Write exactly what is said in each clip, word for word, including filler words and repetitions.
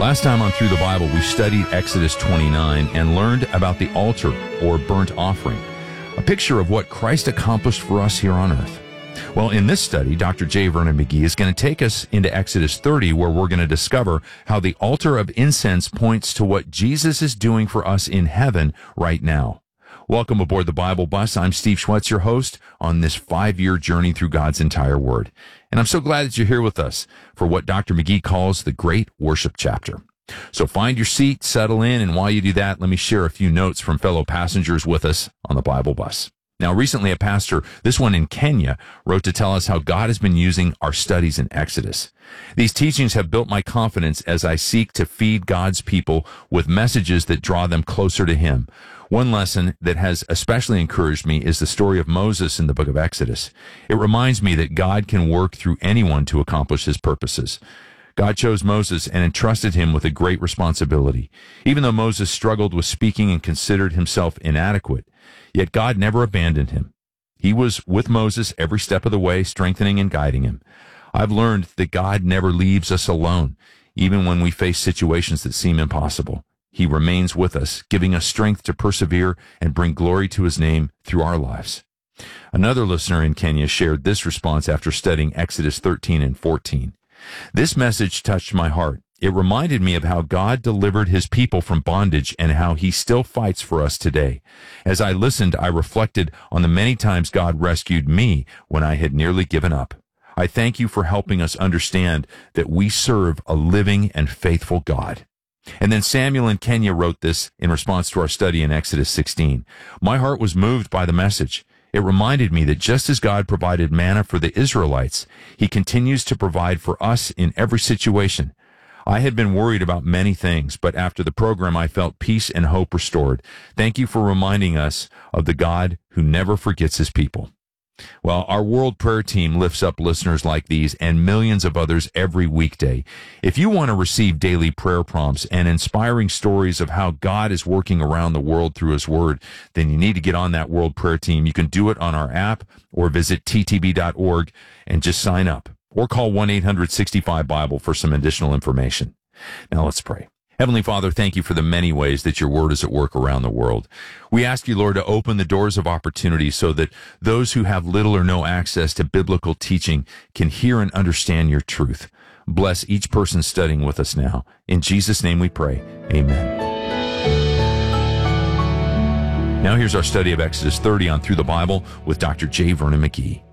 Last time on Through the Bible, we studied Exodus twenty-nine and learned about the altar or burnt offering, a picture of what Christ accomplished for us here on earth. Well, in this study, Doctor J. Vernon McGee is going to take us into Exodus thirty, where we're going to discover how the altar of incense points to what Jesus is doing for us in heaven right now. Welcome aboard the Bible Bus. I'm Steve Schwetz, your host on this five-year journey through God's entire Word. And I'm so glad that you're here with us for what Doctor McGee calls the Great Worship Chapter. So find your seat, settle in, and while you do that, let me share a few notes from fellow passengers with us on the Bible Bus. Now, recently a pastor, this one in Kenya, wrote to tell us how God has been using our studies in Exodus. These teachings have built my confidence as I seek to feed God's people with messages that draw them closer to Him. One lesson that has especially encouraged me is the story of Moses in the book of Exodus. It reminds me that God can work through anyone to accomplish His purposes. God chose Moses and entrusted him with a great responsibility. Even though Moses struggled with speaking and considered himself inadequate, yet God never abandoned him. He was with Moses every step of the way, strengthening and guiding him. I've learned that God never leaves us alone, even when we face situations that seem impossible. He remains with us, giving us strength to persevere and bring glory to His name through our lives. Another listener in Kenya shared this response after studying Exodus thirteen and fourteen. This message touched my heart. It reminded me of how God delivered His people from bondage and how He still fights for us today. As I listened, I reflected on the many times God rescued me when I had nearly given up. I thank you for helping us understand that we serve a living and faithful God. And then Samuel in Kenya wrote this in response to our study in Exodus sixteen. My heart was moved by the message. It reminded me that just as God provided manna for the Israelites, He continues to provide for us in every situation. I had been worried about many things, but after the program, I felt peace and hope restored. Thank you for reminding us of the God who never forgets His people. Well, our World Prayer Team lifts up listeners like these and millions of others every weekday. If you want to receive daily prayer prompts and inspiring stories of how God is working around the world through His Word, then you need to get on that World Prayer Team. You can do it on our app or visit T T B dot org and just sign up. Or call one eight hundred sixty-five Bible for some additional information. Now let's pray. Heavenly Father, thank you for the many ways that your word is at work around the world. We ask you, Lord, to open the doors of opportunity so that those who have little or no access to biblical teaching can hear and understand your truth. Bless each person studying with us now. In Jesus' name we pray. Amen. Now here's our study of Exodus thirty on Through the Bible with Doctor J. Vernon McGee.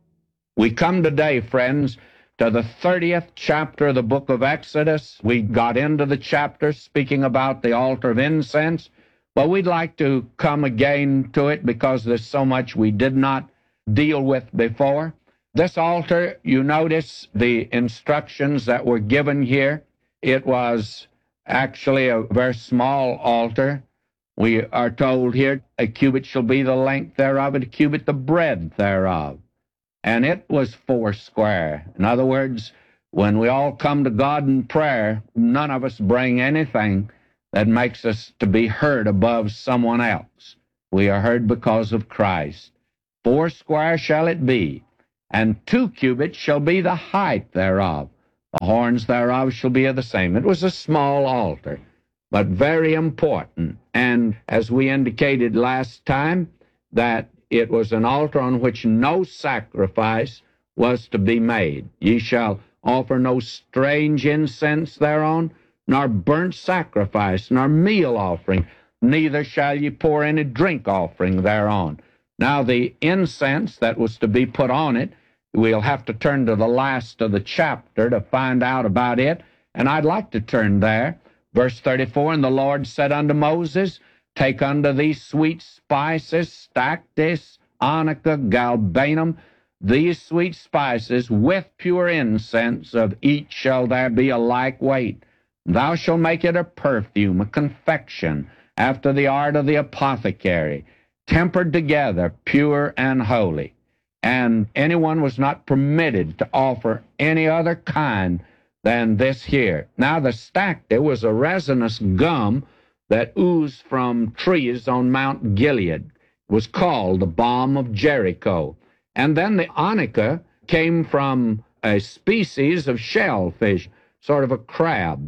We come today, friends, to the thirtieth chapter of the book of Exodus. We got into the chapter speaking about the altar of incense, but we'd like to come again to it because there's so much we did not deal with before. This altar, you notice the instructions that were given here. It was actually a very small altar. We are told here, a cubit shall be the length thereof, and a cubit the breadth thereof. And it was four square. In other words, when we all come to God in prayer, none of us bring anything that makes us to be heard above someone else. We are heard because of Christ. Four square shall it be, and two cubits shall be the height thereof. The horns thereof shall be of the same. It was a small altar, but very important. And as we indicated last time, that it was an altar on which no sacrifice was to be made. Ye shall offer no strange incense thereon, nor burnt sacrifice, nor meal offering, neither shall ye pour any drink offering thereon. Now the incense that was to be put on it, we'll have to turn to the last of the chapter to find out about it, and I'd like to turn there. Verse thirty-four, And the Lord said unto Moses, Take unto thee sweet spices, stactes, onycha, galbanum, these sweet spices with pure incense, of each shall there be a like weight. Thou shalt make it a perfume, a confection, after the art of the apothecary, tempered together, pure and holy. And anyone was not permitted to offer any other kind than this here. Now the stacte was a resinous gum that oozed from trees on Mount Gilead. It was called the balm of Jericho. And then the onycha came from a species of shellfish, sort of a crab.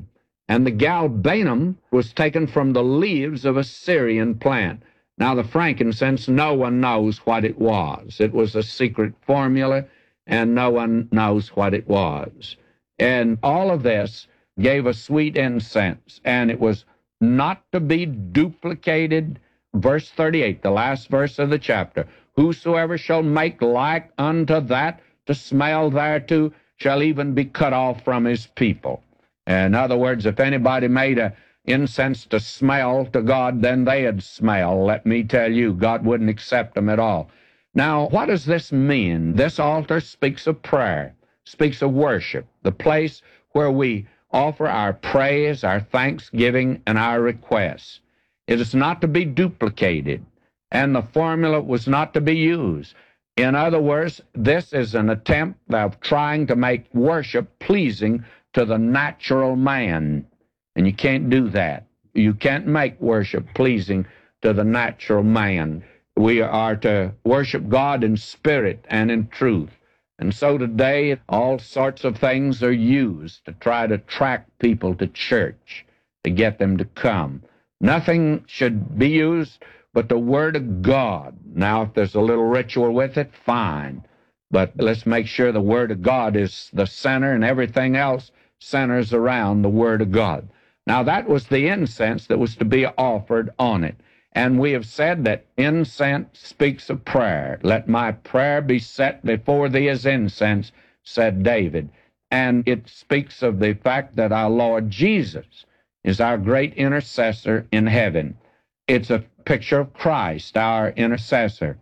And the galbanum was taken from the leaves of a Syrian plant. Now, the frankincense, no one knows what it was. It was a secret formula, and no one knows what it was. And all of this gave a sweet incense, and it was not to be duplicated. Verse thirty-eight, the last verse of the chapter, whosoever shall make like unto that to smell thereto shall even be cut off from his people. In other words, if anybody made a incense to smell to God, then they'd smell. Let me tell you, God wouldn't accept them at all. Now, what does this mean? This altar speaks of prayer, speaks of worship, the place where we offer our praise, our thanksgiving, and our requests. It is not to be duplicated, and the formula was not to be used. In other words, this is an attempt of trying to make worship pleasing to the natural man, and you can't do that. You can't make worship pleasing to the natural man. We are to worship God in spirit and in truth. And so today, all sorts of things are used to try to attract people to church, to get them to come. Nothing should be used but the Word of God. Now, if there's a little ritual with it, fine. But let's make sure the Word of God is the center, and everything else centers around the Word of God. Now, that was the incense that was to be offered on it. And we have said that incense speaks of prayer. Let my prayer be set before thee as incense, said David. And it speaks of the fact that our Lord Jesus is our great intercessor in heaven. It's a picture of Christ, our intercessor.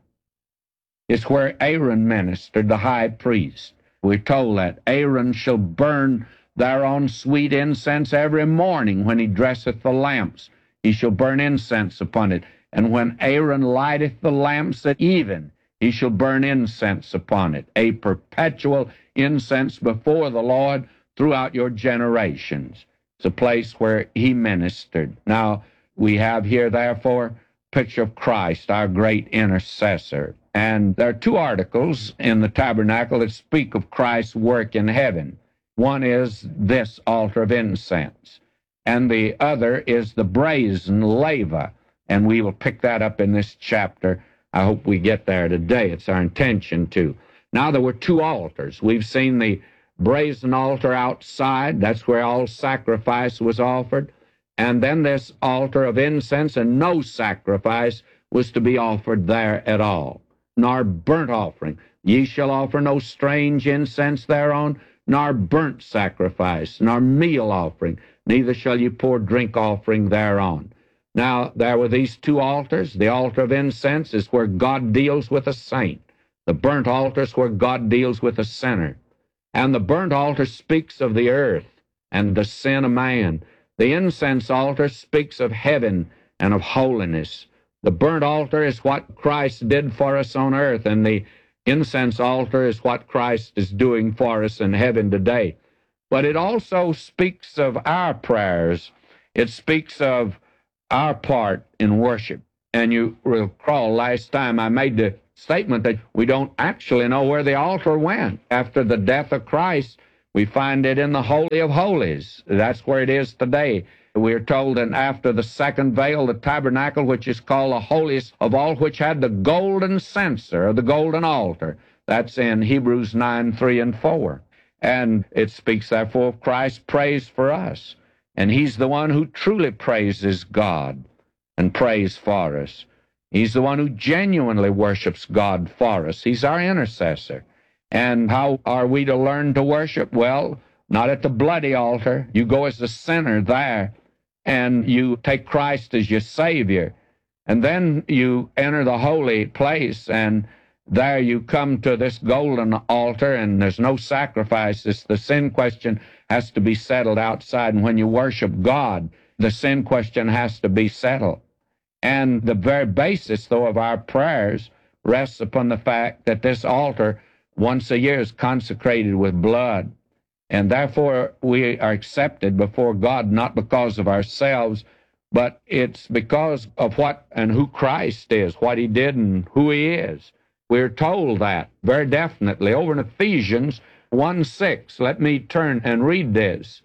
It's where Aaron ministered, the high priest. We're told that Aaron shall burn thereon sweet incense every morning when he dresseth the lamps. He shall burn incense upon it. And when Aaron lighteth the lamps at even, he shall burn incense upon it, a perpetual incense before the Lord throughout your generations. It's a place where he ministered. Now, we have here, therefore, a picture of Christ, our great intercessor. And there are two articles in the tabernacle that speak of Christ's work in heaven. One is this altar of incense, and the other is the brazen laver, and we will pick that up in this chapter. I hope we get there today. It's our intention to. Now, there were two altars. We've seen the brazen altar outside. That's where all sacrifice was offered. And then this altar of incense, and no sacrifice was to be offered there at all, nor burnt offering. Ye shall offer no strange incense thereon, nor burnt sacrifice, nor meal offering, neither shall ye pour drink offering thereon. Now, there were these two altars. The altar of incense is where God deals with a saint. The burnt altar is where God deals with a sinner. And the burnt altar speaks of the earth and the sin of man. The incense altar speaks of heaven and of holiness. The burnt altar is what Christ did for us on earth, and the incense altar is what Christ is doing for us in heaven today. But it also speaks of our prayers. It speaks of our part in worship. And you recall last time I made the statement that we don't actually know where the altar went. After the death of Christ, we find it in the Holy of Holies. That's where it is today. We are told that after the second veil, the tabernacle, which is called the holiest of all, which had the golden censer, or the golden altar. That's in Hebrews nine, three and four. And it speaks, therefore, of Christ's praise for us. And he's the one who truly praises God and prays for us. He's the one who genuinely worships God for us. He's our intercessor. And how are we to learn to worship? Well, not at the bloody altar. You go as a sinner there, and you take Christ as your Savior. And then you enter the holy place, and there you come to this golden altar, and there's no sacrifices. The sin question has to be settled outside. And when you worship God, the sin question has to be settled. And the very basis, though, of our prayers rests upon the fact that this altar once a year is consecrated with blood. And therefore, we are accepted before God, not because of ourselves, but it's because of what and who Christ is, what he did and who he is. We're told that very definitely over in Ephesians one six. Let me turn and read this.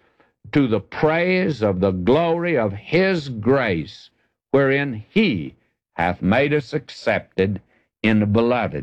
to the praise of the glory of his grace, wherein he hath made us accepted in the beloved.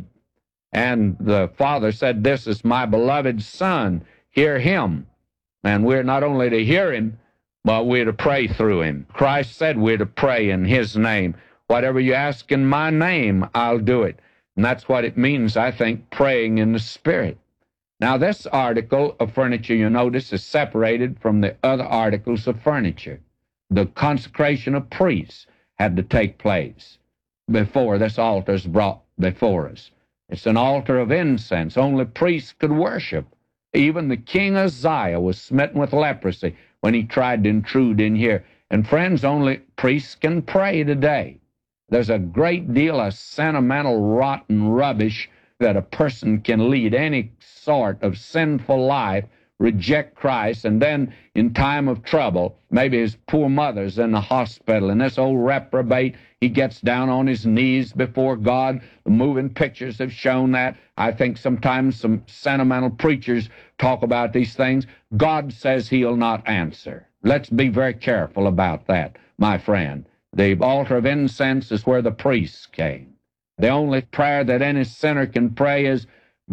And the Father said, this is my beloved Son, hear him. And we're not only to hear him, but we're to pray through him. Christ said we're to pray in his name. Whatever you ask in my name, I'll do it. And that's what it means, I think, praying in the Spirit. Now, this article of furniture, you notice, is separated from the other articles of furniture. The consecration of priests had to take place before this altar is brought before us. It's an altar of incense. Only priests could worship. Even the king Uzziah was smitten with leprosy when he tried to intrude in here. And friends, only priests can pray today. There's a great deal of sentimental, rotten rubbish that a person can lead any sort of sinful life, reject Christ, and then in time of trouble, maybe his poor mother's in the hospital, and this old reprobate, he gets down on his knees before God. The moving pictures have shown that. I think sometimes some sentimental preachers talk about these things. God says he'll not answer. Let's be very careful about that, my friend. The altar of incense is where the priests came. The only prayer that any sinner can pray is,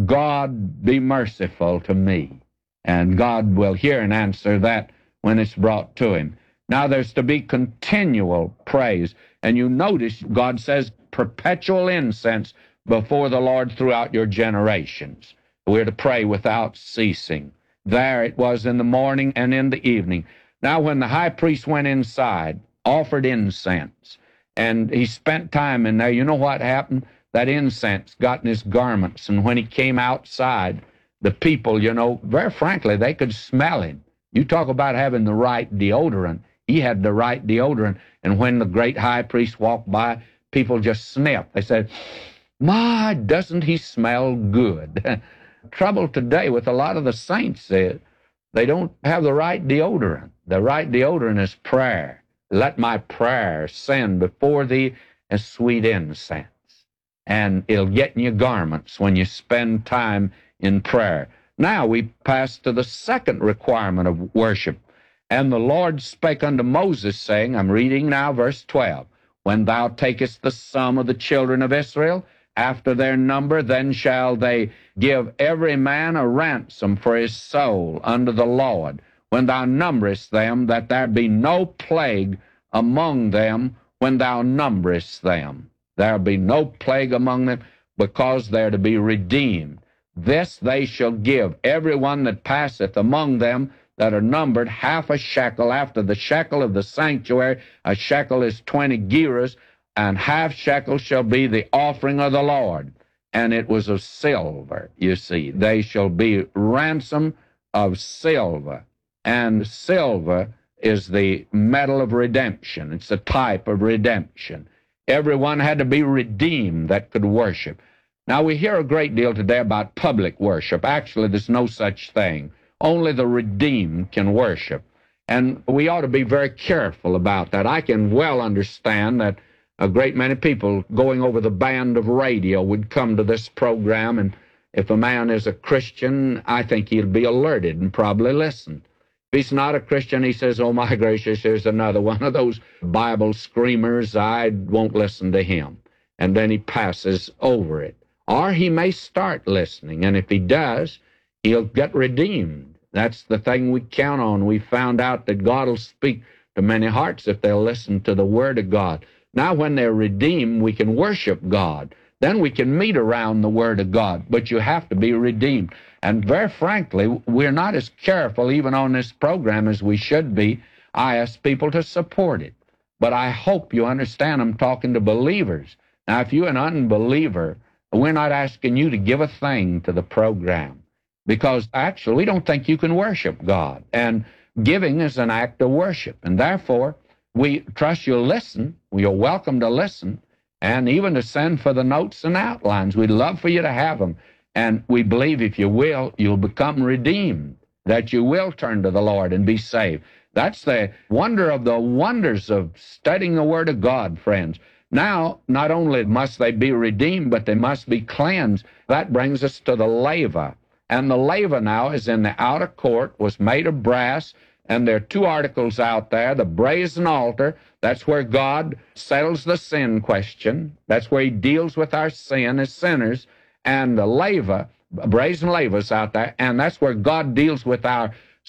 God, be merciful to me. And God will hear and answer that when it's brought to him. Now, there's to be continual praise. And you notice God says perpetual incense before the Lord throughout your generations. We're to pray without ceasing. There it was in the morning and in the evening. Now, when the high priest went inside, offered incense, and he spent time in there, you know what happened? That incense got in his garments, and when he came outside, the people, you know, very frankly, they could smell him. You talk about having the right deodorant. He had the right deodorant, and when the great high priest walked by, people just sniffed. They said, my, doesn't he smell good? Trouble today with a lot of the saints is they don't have the right deodorant. The right deodorant is prayer. Let my prayer ascend before thee as sweet incense. And it'll get in your garments when you spend time in prayer. Now we pass to the second requirement of worship. And the Lord spake unto Moses, saying, I'm reading now verse twelve, when thou takest the sum of the children of Israel, after their number, then shall they give every man a ransom for his soul unto the Lord, when thou numberest them, that there be no plague among them when thou numberest them. There be no plague among them, because they're to be redeemed. This they shall give every one that passeth among them that are numbered half a shekel after the shekel of the sanctuary. A shekel is twenty gerahs, and half shekel shall be the offering of the Lord. And it was of silver, you see. They shall be ransom of silver. And silver is the metal of redemption. It's a type of redemption. Everyone had to be redeemed that could worship. Now, we hear a great deal today about public worship. Actually, there's no such thing. Only the redeemed can worship. And we ought to be very careful about that. I can well understand that a great many people going over the band of radio would come to this program, and if a man is a Christian, I think he'll be alerted and probably listen. If he's not a Christian, he says, oh, my gracious, here's another one of those Bible screamers. I won't listen to him. And then he passes over it. Or he may start listening, and if he does, he'll get redeemed. That's the thing we count on. We found out that God will speak to many hearts if they'll listen to the Word of God. Now, when they're redeemed, we can worship God. Then we can meet around the Word of God. But you have to be redeemed. And very frankly, we're not as careful even on this program as we should be. I ask people to support it. But I hope you understand I'm talking to believers. Now, if you're an unbeliever, we're not asking you to give a thing to the program. Because actually, we don't think you can worship God. And giving is an act of worship. And therefore, we trust you'll listen. You're welcome to listen. And even to send for the notes and outlines. We'd love for you to have them. And we believe if you will, you'll become redeemed, that you will turn to the Lord and be saved. That's the wonder of the wonders of studying the Word of God, friends. Now, not only must they be redeemed, but they must be cleansed. That brings us to the laver. And the laver now is in the outer court, was made of brass. And there are two articles out there. The brazen altar, that's where God settles the sin question. That's where he deals with our sin as sinners. And the laver, brazen laver's out there, and that's where God deals with our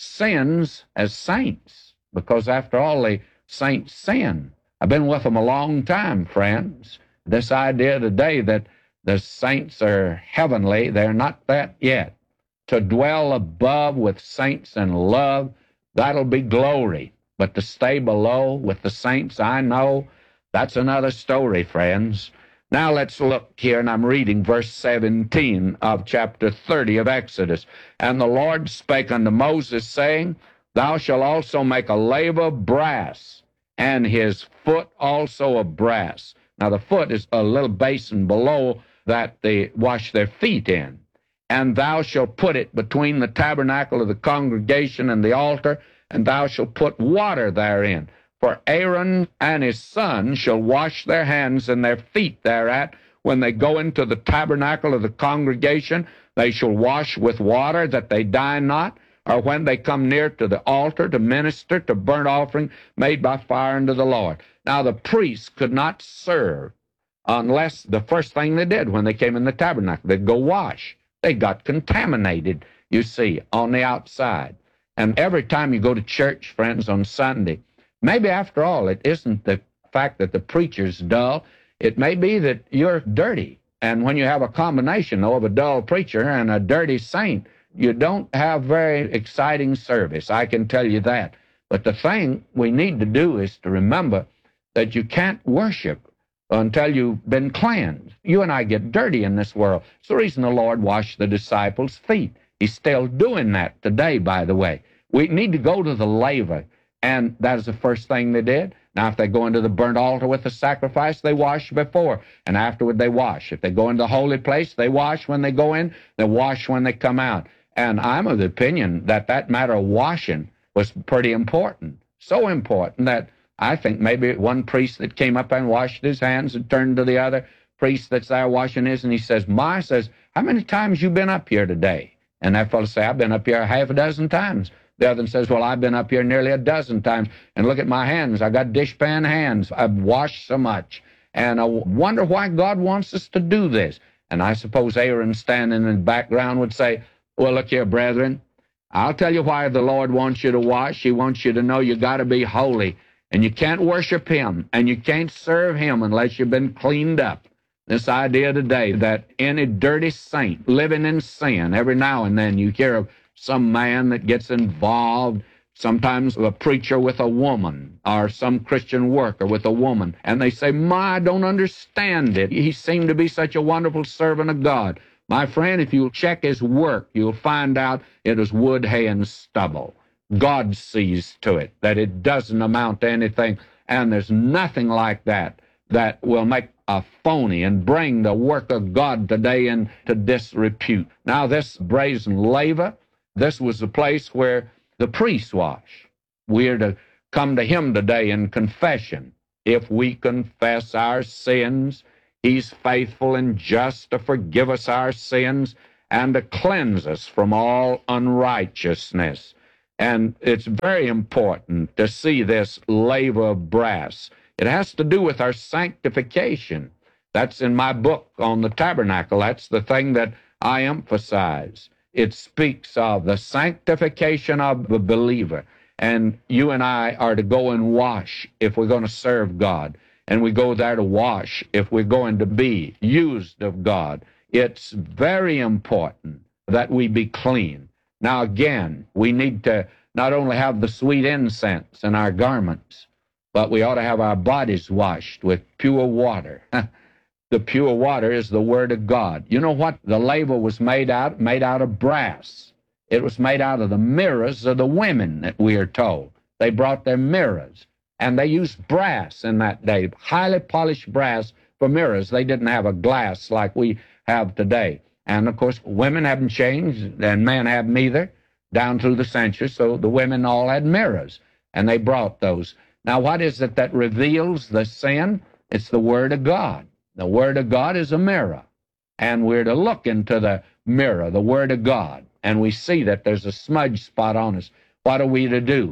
sins as saints. Because after all, the saints sin. I've been with them a long time, friends. This idea today that the saints are heavenly, they're not that yet. To dwell above with saints in love, that'll be glory. But to stay below with the saints I know, that's another story, friends. Now let's look here, and I'm reading verse seventeen of chapter thirty of Exodus. And the Lord spake unto Moses, saying, Thou shalt also make a laver of brass, and his foot also of brass. Now the foot is a little basin below that they wash their feet in. And thou shalt put it between the tabernacle of the congregation and the altar, and thou shalt put water therein. For Aaron and his sons shall wash their hands and their feet thereat. When they go into the tabernacle of the congregation, they shall wash with water, that they die not. Or when they come near to the altar to minister to burnt offering made by fire unto the Lord. Now the priests could not serve unless the first thing they did when they came in the tabernacle, they'd go wash. They got contaminated, you see, on the outside. And every time you go to church, friends, on Sunday, maybe after all, it isn't the fact that the preacher's dull. It may be that you're dirty. And when you have a combination, though, of a dull preacher and a dirty saint, you don't have very exciting service, I can tell you that. But the thing we need to do is to remember that you can't worship until you've been cleansed. You and I get dirty in this world. It's the reason the Lord washed the disciples' feet. He's still doing that today, by the way. We need to go to the laver, and that is the first thing they did. Now, if they go into the burnt altar with the sacrifice, they wash before, and afterward they wash. If they go into the holy place, they wash when they go in, they wash when they come out. And I'm of the opinion that that matter of washing was pretty important. So important that I think maybe one priest that came up and washed his hands and turned to the other priest that's there washing his, and he says, Ma, says, how many times you been up here today? And that fellow says, I've been up here half a dozen times. The other one says, well, I've been up here nearly a dozen times, and look at my hands. I got dishpan hands. I've washed so much. And I wonder why God wants us to do this. And I suppose Aaron standing in the background would say, well, look here, brethren, I'll tell you why the Lord wants you to wash. He wants you to know you got to be holy, and you can't worship him, and you can't serve him unless you've been cleaned up. This idea today that any dirty saint living in sin, every now and then you hear of some man that gets involved, sometimes a preacher with a woman, or some Christian worker with a woman, and they say, Ma, I don't understand it. He seemed to be such a wonderful servant of God. My friend, if you'll check his work, you'll find out it is wood, hay, and stubble. God sees to it that it doesn't amount to anything, and there's nothing like that that will make a phony and bring the work of God today into disrepute. Now, this brazen laver, this was the place where the priests wash. We are to come to him today in confession. If we confess our sins, he's faithful and just to forgive us our sins and to cleanse us from all unrighteousness. And it's very important to see this laver of brass. It has to do with our sanctification. That's in my book on the tabernacle. That's the thing that I emphasize. It speaks of the sanctification of the believer. And you and I are to go and wash if we're going to serve God. And we go there to wash if we're going to be used of God. It's very important that we be clean. Now, again, we need to not only have the sweet incense in our garments, but we ought to have our bodies washed with pure water. The pure water is the Word of God. You know what the laver was made out? Made out of brass. It was made out of the mirrors of the women, that we are told. They brought their mirrors, and they used brass in that day, highly polished brass for mirrors. They didn't have a glass like we have today. And, of course, women haven't changed, and men haven't either, down through the centuries, so the women all had mirrors, and they brought those. Now, what is it that reveals the sin? It's the Word of God. The Word of God is a mirror, and we're to look into the mirror, the Word of God, and we see that there's a smudge spot on us. What are we to do?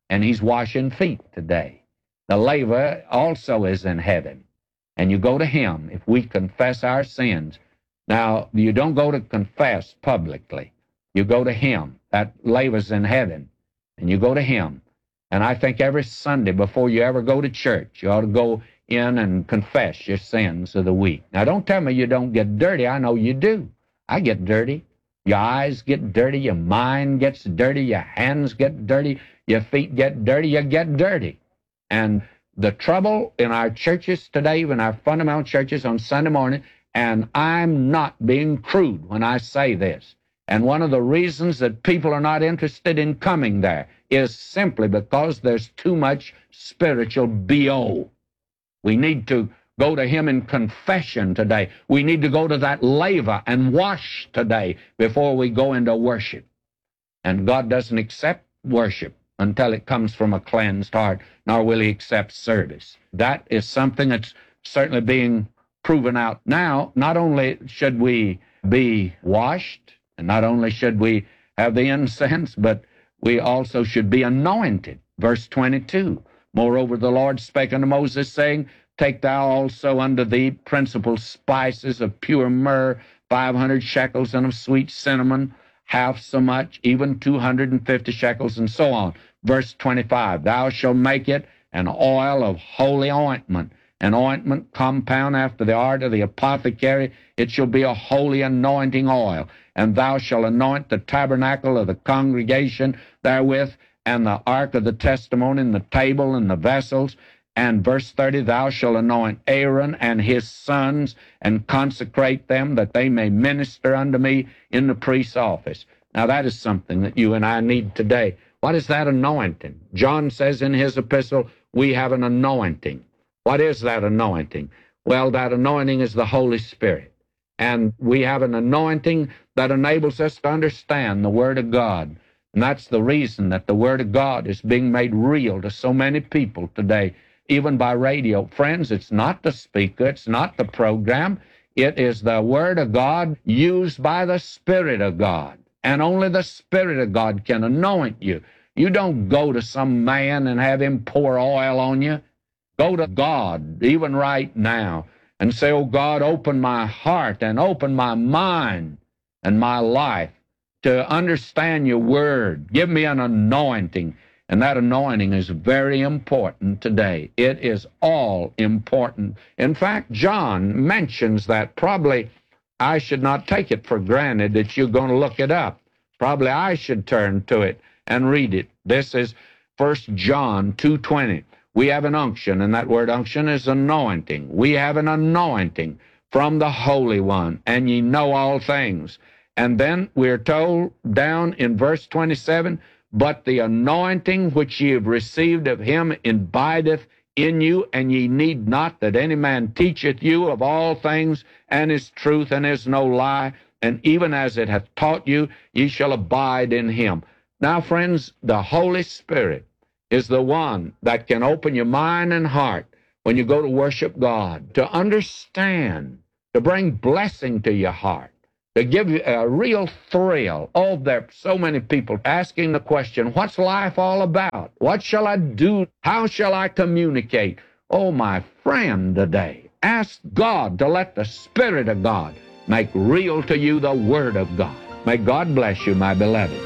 and he's washing feet today. The laver also is in heaven, and you go to him if we confess our sins. Now, you don't go to confess publicly. You go to him. That laver's in heaven, and you go to him. And I think every Sunday before you ever go to church, you ought to go in and confess your sins of the week. Now, don't tell me you don't get dirty. I know you do. I get dirty. Your eyes get dirty. Your mind gets dirty. Your hands get dirty. Your feet get dirty. You get dirty. And the trouble in our churches today, in our fundamental churches on Sunday morning, and I'm not being crude when I say this, and one of the reasons that people are not interested in coming there is simply because there's too much spiritual B O. We need to go to him in confession today. We need to go to that laver and wash today before we go into worship. And God doesn't accept worship until it comes from a cleansed heart, nor will he accept service. That is something that's certainly being proven out now. Not only should we be washed, and not only should we have the incense, but we also should be anointed. Verse twenty-two, moreover, the Lord spake unto Moses, saying, take thou also unto thee principal spices of pure myrrh, five hundred shekels, and of sweet cinnamon, half so much, even two hundred and fifty shekels, and so on. Verse twenty-five, thou shalt make it an oil of holy ointment, an ointment compound after the art of the apothecary. It shall be a holy anointing oil. And thou shalt anoint the tabernacle of the congregation therewith, and the ark of the testimony, and the table, and the vessels. And verse thirty, thou shalt anoint Aaron and his sons, and consecrate them, that they may minister unto me in the priest's office. Now that is something that you and I need today. What is that anointing? John says in his epistle, we have an anointing. What is that anointing? Well, that anointing is the Holy Spirit. And we have an anointing that enables us to understand the Word of God. And that's the reason that the Word of God is being made real to so many people today, even by radio. Friends, it's not the speaker, it's not the program. It is the Word of God used by the Spirit of God. And only the Spirit of God can anoint you. You don't go to some man and have him pour oil on you. Go to God, even right now, and say, oh God, open my heart and open my mind and my life to understand your word. Give me an anointing. And that anointing is very important today. It is all important. In fact, John mentions that. Probably I should not take it for granted that you're going to look it up. Probably I should turn to it and read it. This is First John two twenty. We have an unction, and that word unction is anointing. We have an anointing from the Holy One, and ye know all things. And then we're told down in verse twenty-seven, but the anointing which ye have received of him abideth in you, and ye need not that any man teacheth you of all things, and is truth, and is no lie. And even as it hath taught you, ye shall abide in him. Now, friends, the Holy Spirit is the one that can open your mind and heart when you go to worship God, to understand, to bring blessing to your heart, to give you a real thrill. Oh, there are so many people asking the question, what's life all about? What shall I do? How shall I communicate? Oh, my friend, today, ask God to let the Spirit of God make real to you the Word of God. May God bless you, my beloved.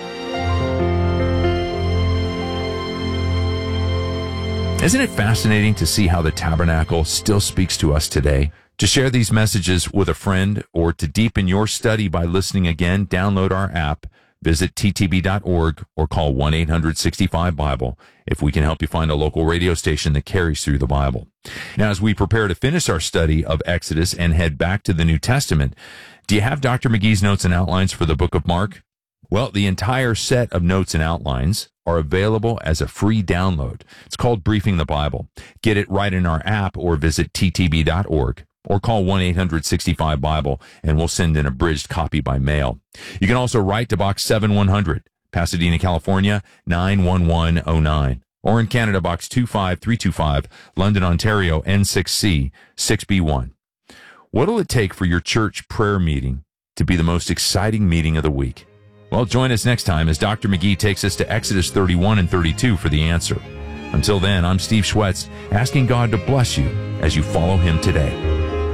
Isn't it fascinating to see how the tabernacle still speaks to us today? To share these messages with a friend or to deepen your study by listening again, download our app, visit T T B dot org, or call one eight hundred sixty-five Bible if we can help you find a local radio station that carries through the Bible. Now, as we prepare to finish our study of Exodus and head back to the New Testament, do you have Doctor McGee's notes and outlines for the book of Mark? Well, the entire set of notes and outlines are available as a free download. It's called Briefing the Bible. Get it right in our app or visit T T B dot org or call one eight hundred sixty-five Bible and we'll send an abridged copy by mail. You can also write to Box seven one hundred, Pasadena, California, nine one one oh nine. Or in Canada, Box two five three two five, London, Ontario, N six C six B one. What'll it take for your church prayer meeting to be the most exciting meeting of the week? Well, join us next time as Doctor McGee takes us to Exodus thirty-one and thirty-two for the answer. Until then, I'm Steve Schwetz, asking God to bless you as you follow him today.